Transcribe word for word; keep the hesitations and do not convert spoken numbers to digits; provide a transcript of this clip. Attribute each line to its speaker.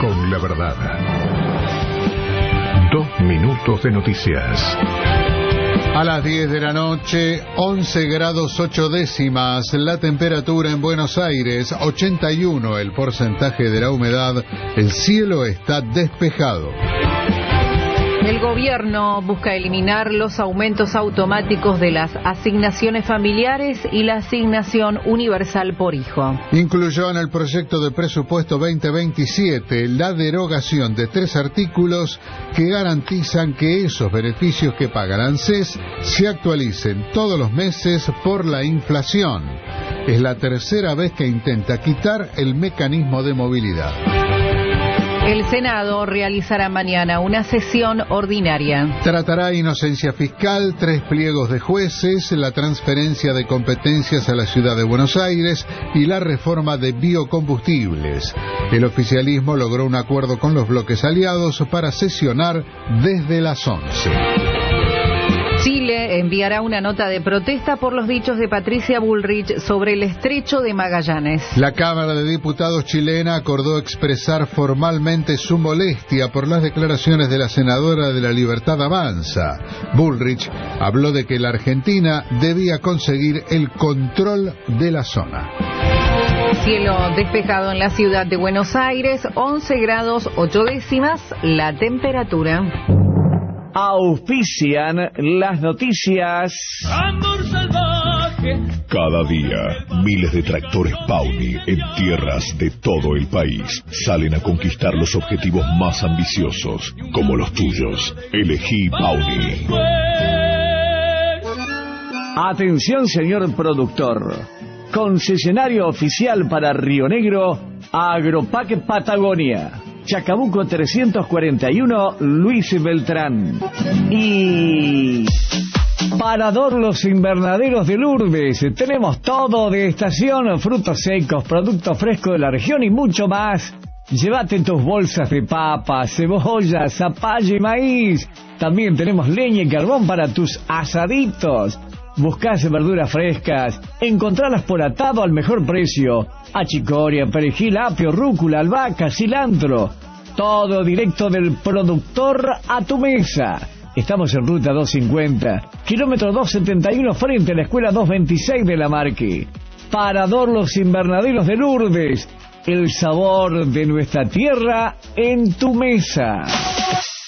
Speaker 1: con la verdad. Dos minutos de noticias.
Speaker 2: A las diez de la noche, once grados ocho décimas, la temperatura en Buenos Aires, ochenta y uno el porcentaje de la humedad, el cielo está despejado.
Speaker 3: El gobierno busca eliminar los aumentos automáticos de las asignaciones familiares y la asignación universal por hijo.
Speaker 2: Incluyó en el proyecto de presupuesto veinte veintisiete la derogación de tres artículos que garantizan que esos beneficios que paga la ANSES se actualicen todos los meses por la inflación. Es la tercera vez que intenta quitar el mecanismo de movilidad.
Speaker 3: El Senado realizará mañana una sesión ordinaria.
Speaker 2: Tratará inocencia fiscal, tres pliegos de jueces, la transferencia de competencias a la ciudad de Buenos Aires y la reforma de biocombustibles. El oficialismo logró un acuerdo con los bloques aliados para sesionar desde las once.
Speaker 3: Chile enviará una nota de protesta por los dichos de Patricia Bullrich sobre el estrecho de Magallanes.
Speaker 2: La Cámara de Diputados chilena acordó expresar formalmente su molestia por las declaraciones de la senadora de la Libertad Avanza. Bullrich habló de que la Argentina debía conseguir el control de la zona.
Speaker 3: Cielo despejado en la ciudad de Buenos Aires, once grados ocho décimas la temperatura.
Speaker 4: Auspician las noticias.
Speaker 5: Amor salvaje.
Speaker 6: Cada día, miles de tractores Pauni en tierras de todo el país salen a conquistar los objetivos más ambiciosos, como los tuyos. Elegí Pauni.
Speaker 4: Atención, señor productor. Concesionario oficial para Río Negro, Agropac Patagonia. Chacabuco trescientos cuarenta y uno, Luis Beltrán. Y Parador Los Invernaderos de Lourdes. Tenemos todo de estación, frutos secos, productos frescos de la región y mucho más. Llévate tus bolsas de papas, cebollas, zapallo y maíz. También tenemos leña y carbón para tus asaditos. Buscás verduras frescas, encontralas por atado al mejor precio. Achicoria, perejil, apio, rúcula, albahaca, cilantro. Todo directo del productor a tu mesa. Estamos en ruta doscientos cincuenta, kilómetro doscientos setenta y uno, frente a la escuela doscientos veintiséis de La Marque. Parador Los Invernaderos de Lourdes. El sabor de nuestra tierra en tu mesa.